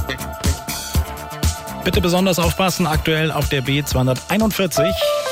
Bitte besonders aufpassen, aktuell auf der B241.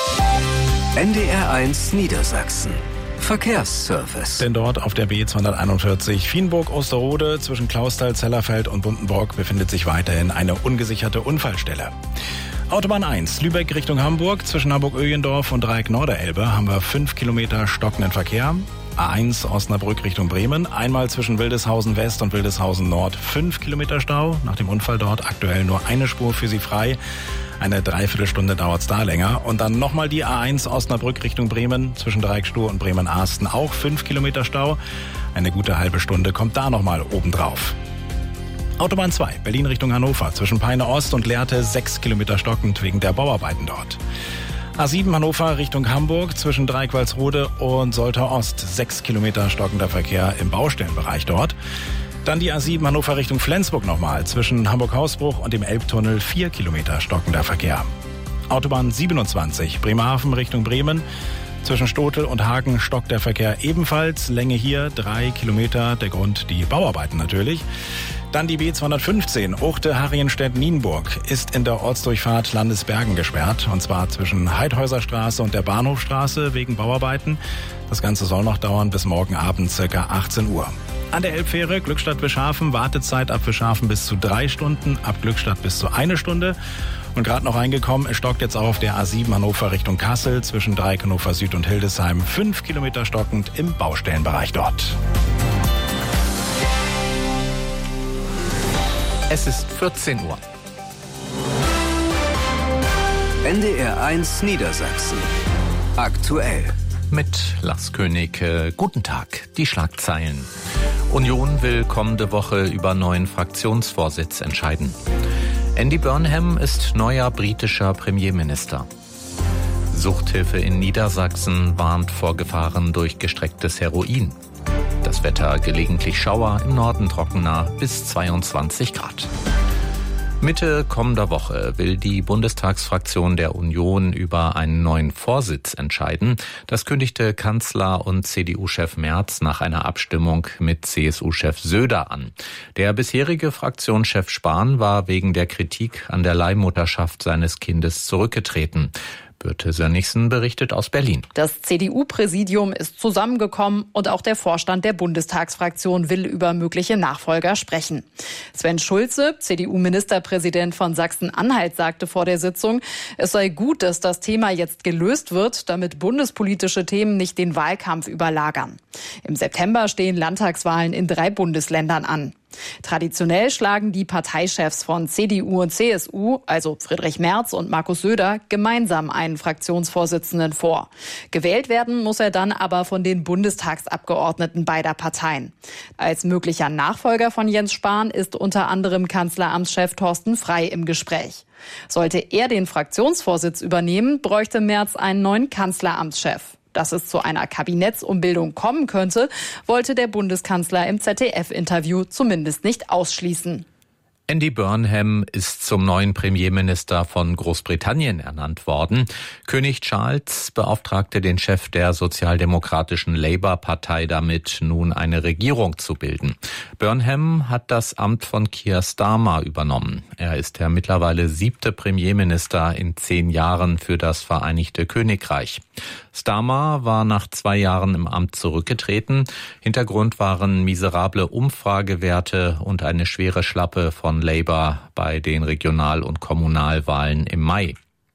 NDR1 Niedersachsen. Verkehrsservice. Denn dort auf der B241 Fienburg-Osterode zwischen Clausthal, Zellerfeld und Bundenburg befindet sich weiterhin eine ungesicherte Unfallstelle. Autobahn 1, Lübeck Richtung Hamburg, zwischen Hamburg-Öhlendorf und Dreieck Norderelbe haben wir 5 Kilometer stockenden Verkehr. A1 Osnabrück Richtung Bremen, einmal zwischen Wildeshausen West und Wildeshausen Nord 5 Kilometer Stau. Nach dem Unfall dort aktuell nur eine Spur für Sie frei. Eine Dreiviertelstunde dauert's da länger. Und dann nochmal die A1 Osnabrück Richtung Bremen, zwischen Dreieckstuhl und Bremen-Ahsten auch 5 Kilometer Stau. Eine gute halbe Stunde kommt da nochmal obendrauf. Autobahn 2, Berlin Richtung Hannover, zwischen Peine Ost und Lehrte 6 Kilometer stockend wegen der Bauarbeiten dort. A7 Hannover Richtung Hamburg, zwischen Dreikwalsrode und Soltau Ost 6 Kilometer stockender Verkehr im Baustellenbereich dort. Dann die A7 Hannover Richtung Flensburg nochmal, zwischen Hamburg-Hausbruch und dem Elbtunnel 4 Kilometer stockender Verkehr. Autobahn 27 Bremerhaven Richtung Bremen, zwischen Stotel und Hagen stockt der Verkehr ebenfalls. Länge hier 3 Kilometer, der Grund die Bauarbeiten natürlich. Dann die B215 Uchte-Harrienstedt-Nienburg ist in der Ortsdurchfahrt Landesbergen gesperrt. Und zwar zwischen Heidhäuserstraße und der Bahnhofstraße wegen Bauarbeiten. Das Ganze soll noch dauern bis morgen Abend ca. 18 Uhr. An der Elbfähre Glückstadt-Wischhafen Wartezeit ab Wischhafen bis zu 3 Stunden, ab Glückstadt bis zu 1 Stunde. Und gerade noch reingekommen, es stockt jetzt auch auf der A7 Hannover Richtung Kassel zwischen Dreieck Hannover Süd und Hildesheim 5 Kilometer stockend im Baustellenbereich dort. Es ist 14 Uhr. NDR1 Niedersachsen. Aktuell. Mit Lars König. Guten Tag. Die Schlagzeilen. Union will kommende Woche über neuen Fraktionsvorsitz entscheiden. Andy Burnham ist neuer britischer Premierminister. Suchthilfe in Niedersachsen warnt vor Gefahren durch gestrecktes Heroin. Das Wetter gelegentlich Schauer, im Norden trockener bis 22 Grad. Mitte kommender Woche will die Bundestagsfraktion der Union über einen neuen Vorsitz entscheiden. Das kündigte Kanzler und CDU-Chef Merz nach einer Abstimmung mit CSU-Chef Söder an. Der bisherige Fraktionschef Spahn war wegen der Kritik an der Leihmutterschaft seines Kindes zurückgetreten. Birte Sönnigsen berichtet aus Berlin. Das CDU-Präsidium ist zusammengekommen und auch der Vorstand der Bundestagsfraktion will über mögliche Nachfolger sprechen. Sven Schulze, CDU-Ministerpräsident von Sachsen-Anhalt, sagte vor der Sitzung, es sei gut, dass das Thema jetzt gelöst wird, damit bundespolitische Themen nicht den Wahlkampf überlagern. Im September stehen Landtagswahlen in 3 Bundesländern an. Traditionell schlagen die Parteichefs von CDU und CSU, also Friedrich Merz und Markus Söder, gemeinsam einen Fraktionsvorsitzenden vor. Gewählt werden muss er dann aber von den Bundestagsabgeordneten beider Parteien. Als möglicher Nachfolger von Jens Spahn ist unter anderem Kanzleramtschef Thorsten Frey im Gespräch. Sollte er den Fraktionsvorsitz übernehmen, bräuchte Merz einen neuen Kanzleramtschef. Dass es zu einer Kabinettsumbildung kommen könnte, wollte der Bundeskanzler im ZDF-Interview zumindest nicht ausschließen. Andy Burnham ist zum neuen Premierminister von Großbritannien ernannt worden. König Charles beauftragte den Chef der sozialdemokratischen Labour-Partei damit, nun eine Regierung zu bilden. Burnham hat das Amt von Keir Starmer übernommen. Er ist der mittlerweile 7. Premierminister in 10 Jahren für das Vereinigte Königreich. Starmer war nach 2 Jahren im Amt zurückgetreten. Hintergrund waren miserable Umfragewerte und eine schwere Schlappe von Labour bei den Regional- und Kommunalwahlen im Mai.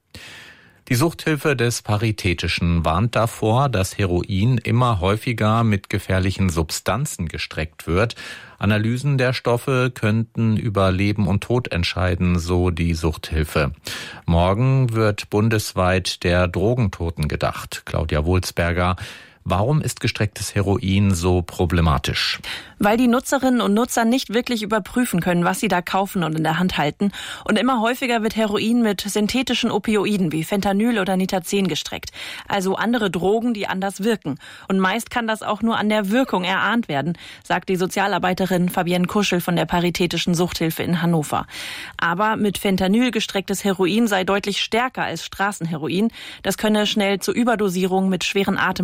Die Suchthilfe des Paritätischen warnt davor, dass Heroin immer häufiger mit gefährlichen Substanzen gestreckt wird. Analysen der Stoffe könnten über Leben und Tod entscheiden, so die Suchthilfe. Morgen wird bundesweit der Drogentoten gedacht. Claudia Wohlsberger. Warum ist gestrecktes Heroin so problematisch? Weil die Nutzerinnen und Nutzer nicht wirklich überprüfen können, was sie da kaufen und in der Hand halten. Und immer häufiger wird Heroin mit synthetischen Opioiden wie Fentanyl oder Nitazan gestreckt. Also andere Drogen, die anders wirken. Und meist kann das auch nur an der Wirkung erahnt werden, sagt die Sozialarbeiterin Fabienne Kuschel von der Paritätischen Suchthilfe in Hannover. Aber mit Fentanyl gestrecktes Heroin sei deutlich stärker als Straßenheroin. Das könne schnell zu Überdosierung mit schweren Atemproblemen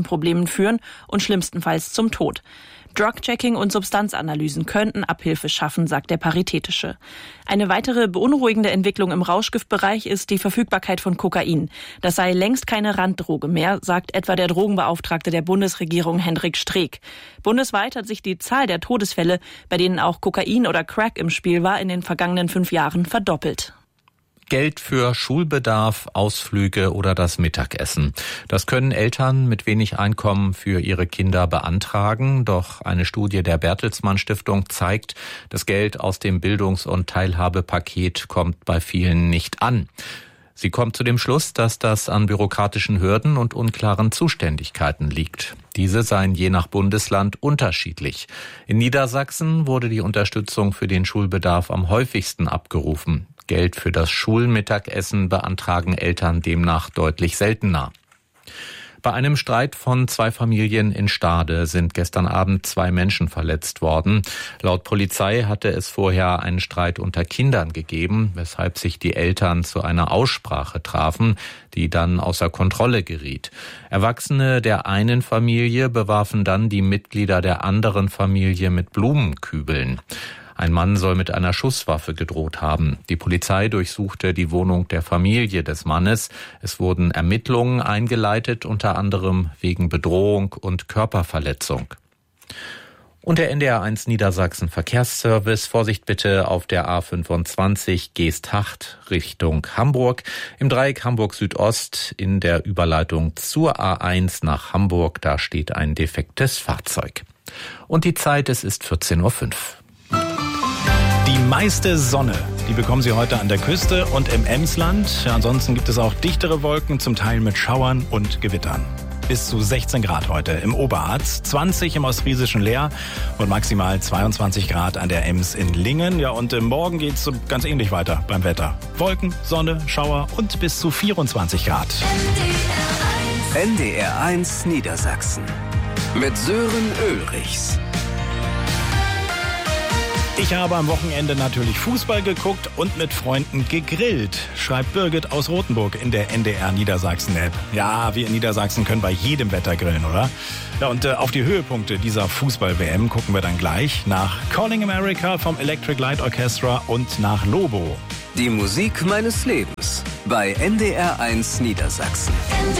Depression führen und schlimmstenfalls zum Tod. Drug-Checking und Substanzanalysen könnten Abhilfe schaffen, sagt der Paritätische. Eine weitere beunruhigende Entwicklung im Rauschgiftbereich ist die Verfügbarkeit von Kokain. Das sei längst keine Randdroge mehr, sagt etwa der Drogenbeauftragte der Bundesregierung Hendrik Streeck. Bundesweit hat sich die Zahl der Todesfälle, bei denen auch Kokain oder Crack im Spiel war, in den vergangenen 5 Jahren verdoppelt. Geld für Schulbedarf, Ausflüge oder das Mittagessen. Das können Eltern mit wenig Einkommen für ihre Kinder beantragen. Doch eine Studie der Bertelsmann Stiftung zeigt, das Geld aus dem Bildungs- und Teilhabepaket kommt bei vielen nicht an. Sie kommt zu dem Schluss, dass das an bürokratischen Hürden und unklaren Zuständigkeiten liegt. Diese seien je nach Bundesland unterschiedlich. In Niedersachsen wurde die Unterstützung für den Schulbedarf am häufigsten abgerufen. Geld für das Schulmittagessen beantragen Eltern demnach deutlich seltener. Bei einem Streit von 2 Familien in Stade sind gestern Abend 2 Menschen verletzt worden. Laut Polizei hatte es vorher einen Streit unter Kindern gegeben, weshalb sich die Eltern zu einer Aussprache trafen, die dann außer Kontrolle geriet. Erwachsene der einen Familie bewarfen dann die Mitglieder der anderen Familie mit Blumenkübeln. Ein Mann soll mit einer Schusswaffe gedroht haben. Die Polizei durchsuchte die Wohnung der Familie des Mannes. Es wurden Ermittlungen eingeleitet, unter anderem wegen Bedrohung und Körperverletzung. Und der NDR1 Niedersachsen Verkehrsservice. Vorsicht bitte auf der A25 Geesthacht Richtung Hamburg. Im Dreieck Hamburg Südost in der Überleitung zur A1 nach Hamburg. Da steht ein defektes Fahrzeug. Und die Zeit, es ist 14:05 Uhr. Die meiste Sonne, die bekommen Sie heute an der Küste und im Emsland. Ja, ansonsten gibt es auch dichtere Wolken, zum Teil mit Schauern und Gewittern. Bis zu 16 Grad heute im Oberharz, 20 im ostfriesischen Leer und maximal 22 Grad an der Ems in Lingen. Ja, und morgen geht's ganz ähnlich weiter beim Wetter. Wolken, Sonne, Schauer und bis zu 24 Grad. NDR1 Niedersachsen mit Sören Ulrichs. Ich habe am Wochenende natürlich Fußball geguckt und mit Freunden gegrillt, schreibt Birgit aus Rothenburg in der NDR Niedersachsen-App. Ja, wir in Niedersachsen können bei jedem Wetter grillen, oder? Ja, und auf die Höhepunkte dieser Fußball-WM gucken wir dann gleich nach Calling America vom Electric Light Orchestra und nach Lobo. Die Musik meines Lebens bei NDR1 Niedersachsen.